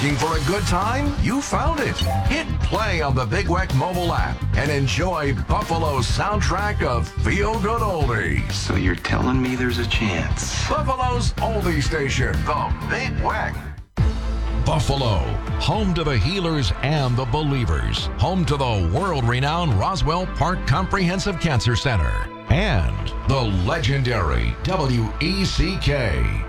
Looking for a good time? You found it. Hit play on the Big Weck mobile app and enjoy Buffalo's soundtrack of feel-good oldies. So you're telling me there's a chance? Buffalo's oldie station, the Big Weck. Buffalo, home to the healers and the believers, home to the world-renowned Roswell Park Comprehensive Cancer Center, and the legendary WECK.